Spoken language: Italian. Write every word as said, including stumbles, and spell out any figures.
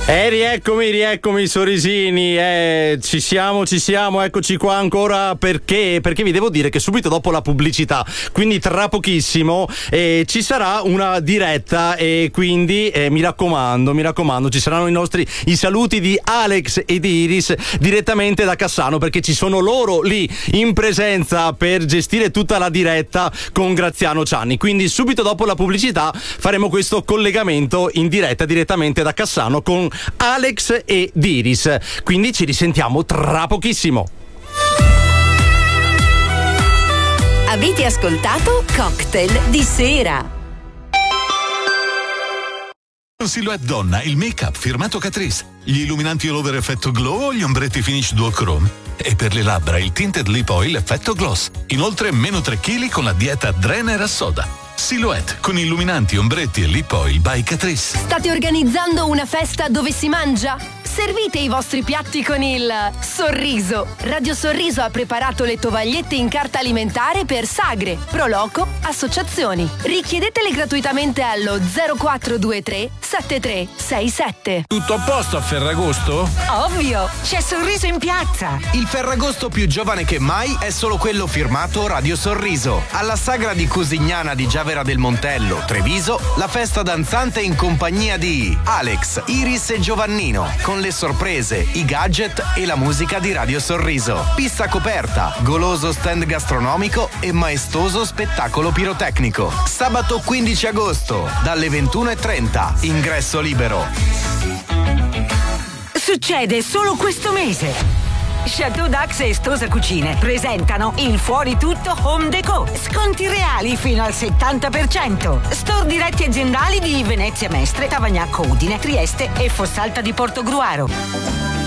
Eh, rieccomi, rieccomi sorrisini, eh, ci siamo, ci siamo, eccoci qua ancora perché? Perché vi devo dire che subito dopo la pubblicità, quindi tra pochissimo, eh, ci sarà una diretta e quindi eh, mi raccomando, mi raccomando, ci saranno i nostri i saluti di Alex e di Iris direttamente da Cassano, perché ci sono loro lì in presenza per gestire tutta la diretta con Graziano Cianni. Quindi subito dopo la pubblicità faremo questo collegamento in diretta direttamente da Cassano con Alex e Iris, quindi ci risentiamo tra pochissimo. Avete ascoltato Cocktail di sera. Silhouette donna, il make-up firmato Catrice, gli illuminanti all over effetto glow o gli ombretti finish dual chrome. E per le labbra il tinted lip oil effetto gloss. Inoltre meno tre chili con la dieta Drener a soda. Silhouette con illuminanti, ombretti e lip oil by Catrice. State organizzando una festa dove si mangia? Servite i vostri piatti con il sorriso. Radio Sorriso ha preparato le tovagliette in carta alimentare per sagre, proloco, associazioni. Richiedetele gratuitamente allo zero quattro due tre sette tre sei sette. Tutto a posto a Ferragosto? Ovvio, c'è Sorriso in piazza. Il Ferragosto più giovane che mai è solo quello firmato Radio Sorriso. Alla sagra di Cosignana di Giavera del Montello, Treviso, la festa danzante in compagnia di Alex, Iris e Giovannino, con le sorprese, i gadget e la musica di Radio Sorriso. Pista coperta, goloso stand gastronomico e maestoso spettacolo pirotecnico. Sabato quindici agosto, dalle ventuno e trenta, ingresso libero. Succede solo questo mese. Chateau Dax e Stosa Cucine presentano il Fuori Tutto Home Déco. Sconti reali fino al settanta per cento. Store diretti aziendali di Venezia Mestre, Tavagnacco Udine, Trieste e Fossalta di Portogruaro.